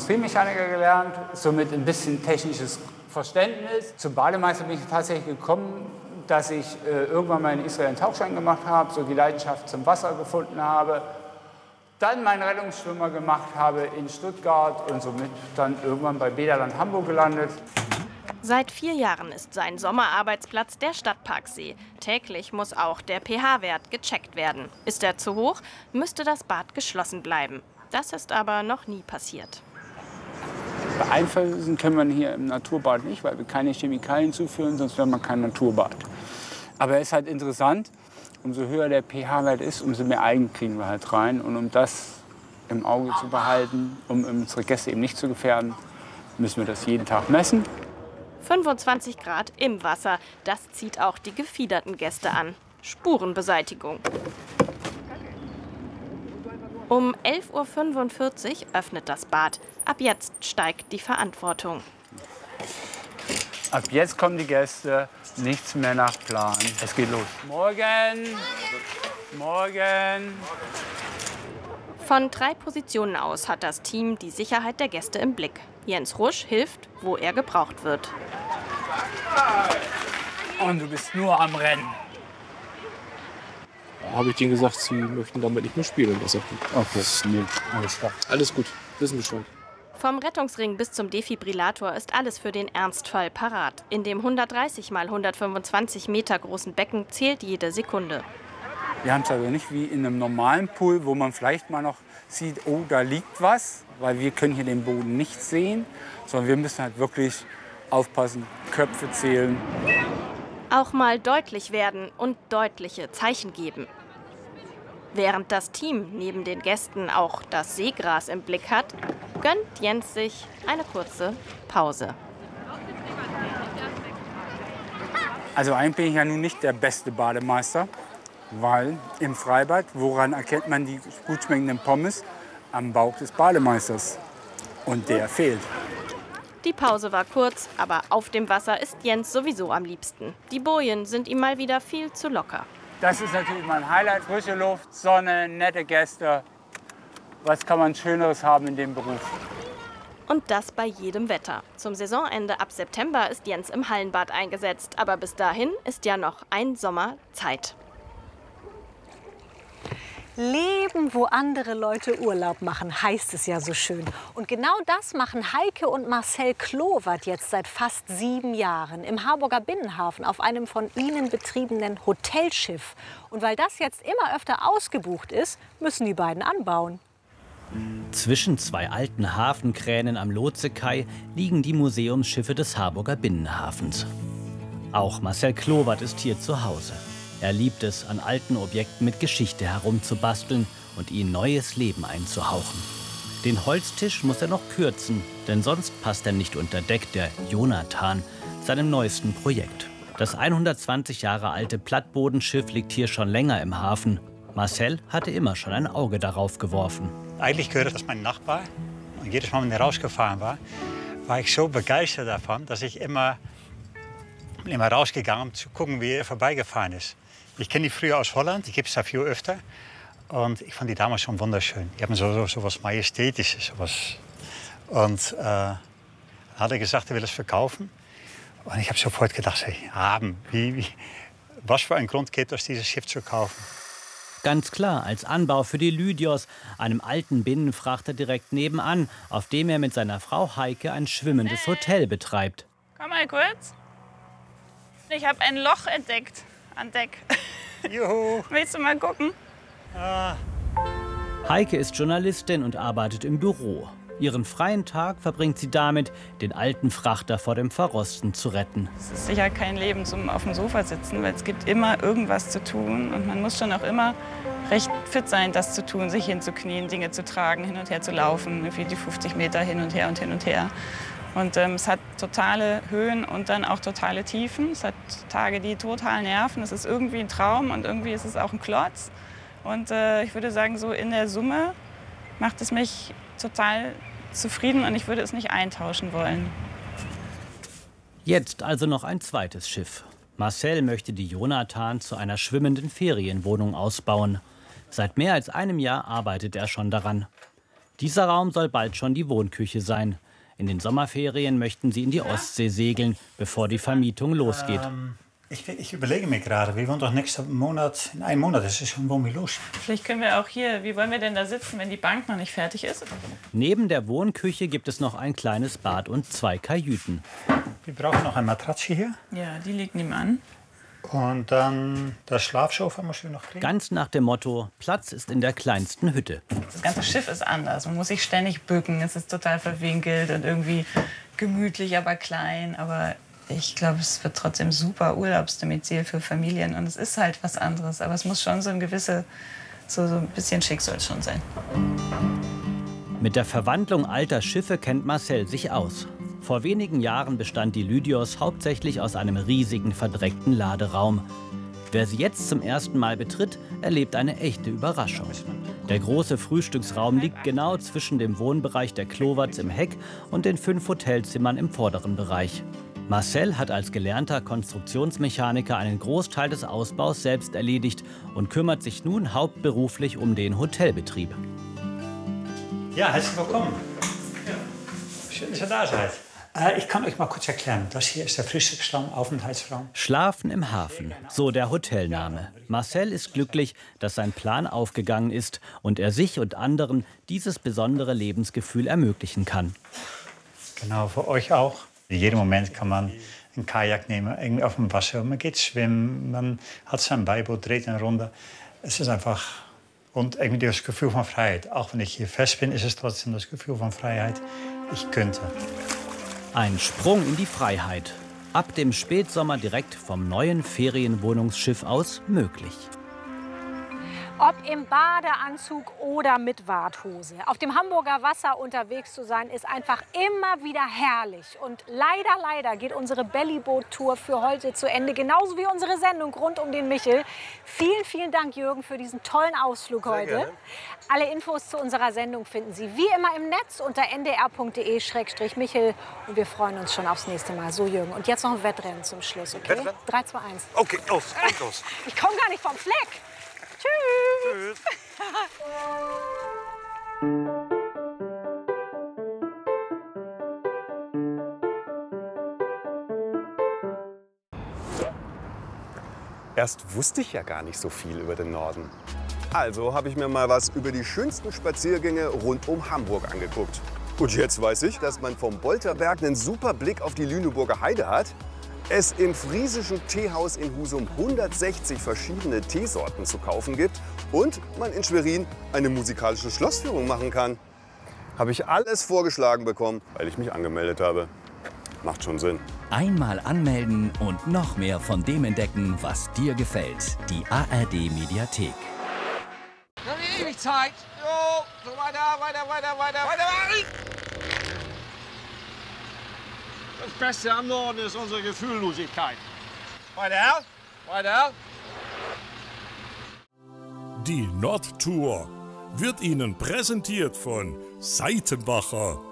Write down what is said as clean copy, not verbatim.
Industriemechaniker gelernt, somit ein bisschen technisches Verständnis. Zum Bademeister bin ich tatsächlich gekommen, dass ich irgendwann mal in Israel einen Tauchschein gemacht habe, so die Leidenschaft zum Wasser gefunden habe, dann meinen Rettungsschwimmer gemacht habe in Stuttgart und somit dann irgendwann bei Bäderland Hamburg gelandet. Seit 4 Jahren ist sein Sommerarbeitsplatz der Stadtparksee. Täglich muss auch der pH-Wert gecheckt werden. Ist er zu hoch, müsste das Bad geschlossen bleiben. Das ist aber noch nie passiert. Beeinflussen können wir hier im Naturbad nicht, weil wir keine Chemikalien zuführen, sonst wäre man kein Naturbad. Aber es ist halt interessant, umso höher der pH-Wert ist, umso mehr Algen kriegen wir halt rein. Und um das im Auge zu behalten, um unsere Gäste eben nicht zu gefährden, müssen wir das jeden Tag messen. 25 Grad im Wasser, das zieht auch die gefiederten Gäste an. Spurenbeseitigung. Um 11:45 Uhr öffnet das Bad. Ab jetzt steigt die Verantwortung. Ab jetzt kommen die Gäste, nichts mehr nach Plan. Es geht los. Morgen! Morgen! Von 3 Positionen aus hat das Team die Sicherheit der Gäste im Blick. Jens Rusch hilft, wo er gebraucht wird. Und du bist nur am Rennen. Habe ich denen gesagt, sie möchten damit nicht mehr spielen. Okay, nee, alles klar. Alles gut, wissen Bescheid. Vom Rettungsring bis zum Defibrillator ist alles für den Ernstfall parat. In dem 130 mal 125 Meter großen Becken zählt jede Sekunde. Wir haben es also nicht wie in einem normalen Pool, wo man vielleicht mal noch sieht, oh, da liegt was, weil wir können hier den Boden nicht sehen, sondern wir müssen halt wirklich aufpassen, Köpfe zählen. Auch mal deutlich werden und deutliche Zeichen geben. Während das Team neben den Gästen auch das Seegras im Blick hat, gönnt Jens sich eine kurze Pause. Also eigentlich bin ich ja nun nicht der beste Bademeister, weil im Freibad, woran erkennt man die gut schmeckenden Pommes? Am Bauch des Bademeisters. Und der fehlt. Die Pause war kurz, aber auf dem Wasser ist Jens sowieso am liebsten. Die Bojen sind ihm mal wieder viel zu locker. Das ist natürlich mein Highlight. Frische Luft, Sonne, nette Gäste. Was kann man Schöneres haben in dem Beruf? Und das bei jedem Wetter. Zum Saisonende ab September ist Jens im Hallenbad eingesetzt. Aber bis dahin ist ja noch ein Sommer Zeit. Leben, wo andere Leute Urlaub machen, heißt es ja so schön. Und genau das machen Heike und Marcel Klowert jetzt seit fast 7 Jahren im Harburger Binnenhafen auf einem von ihnen betriebenen Hotelschiff. Und weil das jetzt immer öfter ausgebucht ist, müssen die beiden anbauen. Zwischen 2 alten Hafenkränen am Lotsekai liegen die Museumsschiffe des Harburger Binnenhafens. Auch Marcel Klowert ist hier zu Hause. Er liebt es, an alten Objekten mit Geschichte herumzubasteln und ihnen neues Leben einzuhauchen. Den Holztisch muss er noch kürzen, denn sonst passt er nicht unter Deck, der Jonathan, seinem neuesten Projekt. Das 120 Jahre alte Plattbodenschiff liegt hier schon länger im Hafen. Marcel hatte immer schon ein Auge darauf geworfen. Eigentlich gehört das mein Nachbar. Und jedes Mal, wenn er rausgefahren war, war ich so begeistert davon, dass ich immer rausgegangen, um zu gucken, wie er vorbeigefahren ist. Ich kenne die früher aus Holland, die gibt es da viel öfter. Und ich fand die damals schon wunderschön. Die haben so was Majestätisches. Und dann hat er gesagt, er will es verkaufen. Und ich habe sofort gedacht, was für einen Grund gibt es, dieses Schiff zu kaufen? Ganz klar, als Anbau für die Lydios, einem alten Binnenfrachter direkt nebenan, auf dem er mit seiner Frau Heike ein schwimmendes Hotel betreibt. Komm mal kurz. Ich habe ein Loch entdeckt an Deck. Juhu. Willst du mal gucken? Heike ist Journalistin und arbeitet im Büro. Ihren freien Tag verbringt sie damit, den alten Frachter vor dem Verrosten zu retten. Es ist sicher kein Leben zum auf dem Sofa sitzen, weil es gibt immer irgendwas zu tun. Und man muss schon auch immer recht fit sein, das zu tun, sich hinzuknien, Dinge zu tragen, hin und her zu laufen, wie die 50 Meter hin und her und hin und her. Und es hat totale Höhen und dann auch totale Tiefen. Es hat Tage, die total nerven. Es ist irgendwie ein Traum und irgendwie ist es auch ein Klotz. Und ich würde sagen, so in der Summe macht es mich total zufrieden und ich würde es nicht eintauschen wollen. Jetzt also noch ein zweites Schiff. Marcel möchte die Jonathan zu einer schwimmenden Ferienwohnung ausbauen. Seit mehr als einem Jahr arbeitet er schon daran. Dieser Raum soll bald schon die Wohnküche sein. In den Sommerferien möchten sie in die Ostsee segeln, bevor die Vermietung losgeht. Ich überlege mir gerade, wir wollen doch nächsten Monat, in einem Monat ist es schon, wollen wir los. Vielleicht können wir auch hier, wie wollen wir denn da sitzen, wenn die Bank noch nicht fertig ist? Neben der Wohnküche gibt es noch ein kleines Bad und 2 Kajüten. Wir brauchen noch eine Matratze hier. Ja, die liegt nebenan. Und dann das Schlafsofa müssen wir noch kriegen. Ganz nach dem Motto, Platz ist in der kleinsten Hütte. Das ganze Schiff ist anders. Man muss sich ständig bücken. Es ist total verwinkelt und irgendwie gemütlich, aber klein. Aber ich glaube, es wird trotzdem super Urlaubsdomizil für Familien. Und es ist halt was anderes. Aber es muss schon so ein bisschen schick soll es schon sein. Mit der Verwandlung alter Schiffe kennt Marcel sich aus. Vor wenigen Jahren bestand die Lydios hauptsächlich aus einem riesigen, verdreckten Laderaum. Wer sie jetzt zum ersten Mal betritt, erlebt eine echte Überraschung. Der große Frühstücksraum liegt genau zwischen dem Wohnbereich der Kloverts im Heck und den 5 Hotelzimmern im vorderen Bereich. Marcel hat als gelernter Konstruktionsmechaniker einen Großteil des Ausbaus selbst erledigt und kümmert sich nun hauptberuflich um den Hotelbetrieb. Ja, herzlich willkommen. Schön, dass ihr da seid. Ich kann euch mal kurz erklären. Das hier ist der Frühstücksraum, Aufenthaltsraum. Schlafen im Hafen, so der Hotelname. Marcel ist glücklich, dass sein Plan aufgegangen ist und er sich und anderen dieses besondere Lebensgefühl ermöglichen kann. Genau, für euch auch. In jedem Moment kann man ein Kajak nehmen, irgendwie auf dem Wasser. Man geht schwimmen, man hat sein Beiboot, dreht eine Runde. Es ist einfach... Und irgendwie das Gefühl von Freiheit. Auch wenn ich hier fest bin, ist es trotzdem das Gefühl von Freiheit. Ich könnte. Ein Sprung in die Freiheit. Ab dem Spätsommer direkt vom neuen Ferienwohnungsschiff aus möglich. Ob im Badeanzug oder mit Warthose. Auf dem Hamburger Wasser unterwegs zu sein, ist einfach immer wieder herrlich. Und leider geht unsere Bellyboot-Tour für heute zu Ende. Genauso wie unsere Sendung rund um den Michel. Vielen Dank, Jürgen, für diesen tollen Ausflug heute. Gerne. Alle Infos zu unserer Sendung finden Sie wie immer im Netz unter ndr.de/Michel. Und wir freuen uns schon aufs nächste Mal. So, Jürgen. Und jetzt noch ein Wettrennen zum Schluss, okay? Wettrennen? 3, 2, 1. Okay, los. Ich komme gar nicht vom Fleck. Tschüss. Erst wusste ich ja gar nicht so viel über den Norden. Also habe ich mir mal was über die schönsten Spaziergänge rund um Hamburg angeguckt. Und jetzt weiß ich, dass man vom Bolterberg einen super Blick auf die Lüneburger Heide hat. Es im friesischen Teehaus in Husum 160 verschiedene Teesorten zu kaufen gibt und man in Schwerin eine musikalische Schlossführung machen kann. Habe ich alles vorgeschlagen bekommen, weil ich mich angemeldet habe. Macht schon Sinn. Einmal anmelden und noch mehr von dem entdecken, was dir gefällt. Die ARD-Mediathek. Wir haben ewig Zeit. Jo, so weiter. Das Beste am Norden ist unsere Gefühllosigkeit. Weiter. Die Nordtour wird Ihnen präsentiert von Seitenbacher.